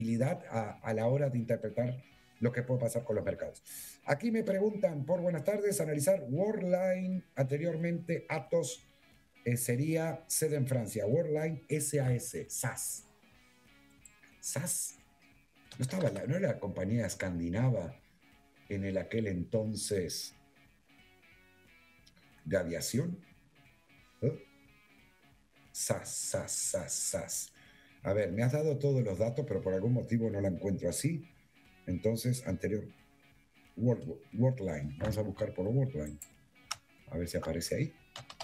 a la hora de interpretar lo que puede pasar con los mercados. Aquí me preguntan por buenas tardes, analizar Worldline, anteriormente Atos, sería sede en Francia, Worldline SAS, SAS. SAS, no era la compañía escandinava en el aquel entonces de aviación. SAS. A ver, me has dado todos los datos, pero por algún motivo no la encuentro así. Entonces, anterior, Worldline. Vamos a buscar por Worldline. A ver si aparece ahí.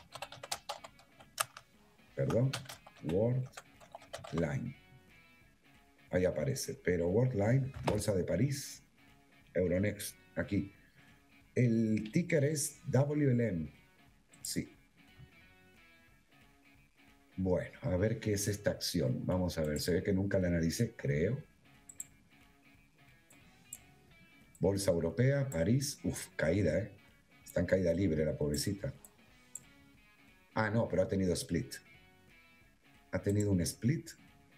Perdón, Worldline. Ahí aparece, pero Worldline, Bolsa de París, Euronext, aquí. El ticker es WLM. Sí. Bueno, a ver qué es esta acción. Vamos a ver, se ve que nunca la analicé, creo. Bolsa Europea, París. Uf, caída, ¿eh? Está en caída libre la pobrecita. Ah, no, pero ha tenido split. Ha tenido un split.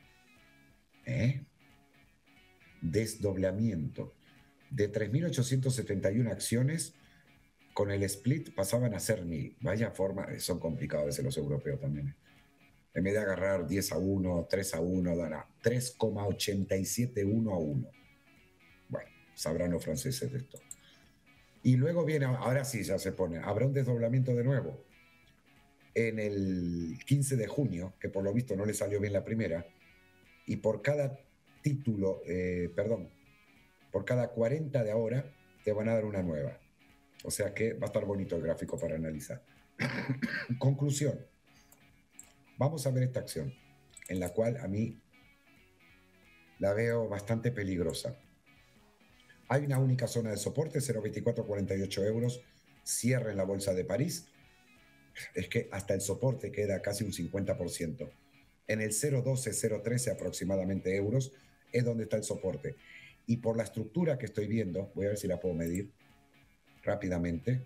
Desdoblamiento. De 3.871 acciones, con el split pasaban a ser 1.000. Vaya forma, son complicados a veces los europeos también. En vez de agarrar 10-1, 3-1, dará 3,87 1-1. Bueno, sabrán los franceses de esto. Y luego viene, ahora sí ya se pone, habrá un desdoblamiento de nuevo en el 15 de junio, que por lo visto no le salió bien la primera, y por cada título, por cada 40 de ahora, te van a dar una nueva. O sea que va a estar bonito el gráfico para analizar. Conclusión. Vamos a ver esta acción, en la cual a mí la veo bastante peligrosa. Hay una única zona de soporte, 0,2448 euros, cierre en la bolsa de París. Es que hasta el soporte queda casi un 50%. En el 0,12, 0,13 aproximadamente euros es donde está el soporte. Y por la estructura que estoy viendo, voy a ver si la puedo medir rápidamente.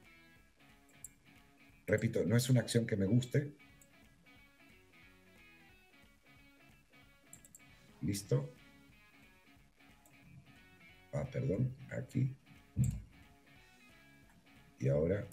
Repito, no es una acción que me guste. ¿Listo? Ah, perdón, aquí. Y ahora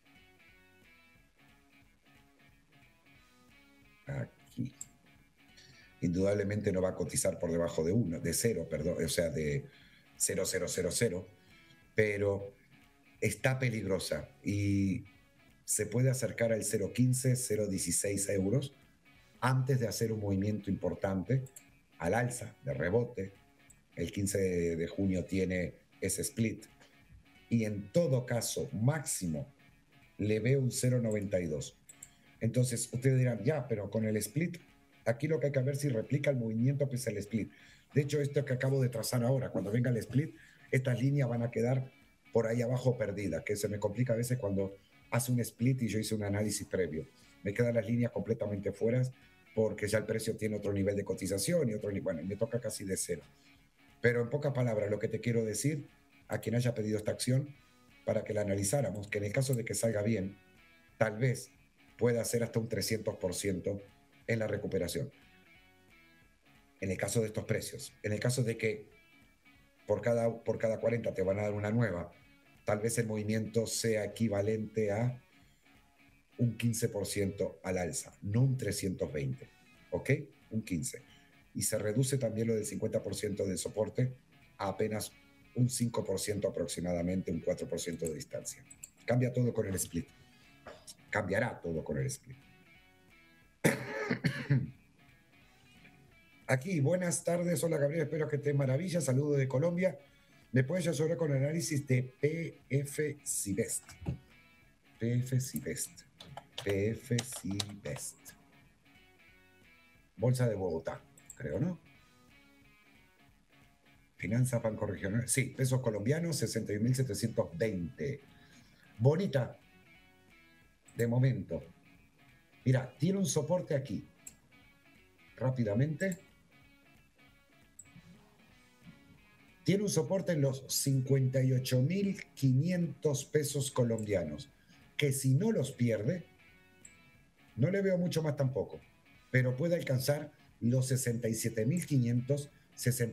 aquí. Indudablemente no va a cotizar por debajo de 1, de 0, perdón, o sea, de 0,000, pero está peligrosa y se puede acercar al 0,15, 0,16 euros antes de hacer un movimiento importante al alza, de rebote. El 15 de junio tiene ese split. Y en todo caso, máximo, le veo un 0,92. Entonces, ustedes dirán, ya, pero con el split, aquí lo que hay que ver si replica el movimiento pese al split. De hecho, esto que acabo de trazar ahora, cuando venga el split, estas líneas van a quedar por ahí abajo perdidas, que se me complica a veces cuando hace un split y yo hice un análisis previo. Me quedan las líneas completamente fuera porque ya el precio tiene otro nivel de cotización y otro nivel, bueno, me toca casi de cero. Pero en pocas palabras, lo que te quiero decir a quien haya pedido esta acción, para que la analizáramos, que en el caso de que salga bien, tal vez pueda ser hasta un 300% en la recuperación. En el caso de estos precios. En el caso de que por cada 40 te van a dar una nueva, tal vez el movimiento sea equivalente a un 15% al alza, no un 320, ¿ok? Un 15. Y se reduce también lo del 50% de soporte a apenas un 5% aproximadamente, un 4% de distancia. Cambia todo con el split. Cambiará todo con el split. Aquí, buenas tardes. Hola, Gabriel. Espero que estés maravilla. Saludo de Colombia. ¿Me puedes ayudar con el análisis de PFCBest? PFCBest. Bolsa de Bogotá, creo, ¿no? Finanzas Banco Regional. Sí, pesos colombianos, 61.720. Bonita. De momento. Mira, tiene un soporte aquí. Rápidamente. Tiene un soporte en los 58.500 pesos colombianos, que si no los pierde, no le veo mucho más tampoco, pero puede alcanzar los 67.500,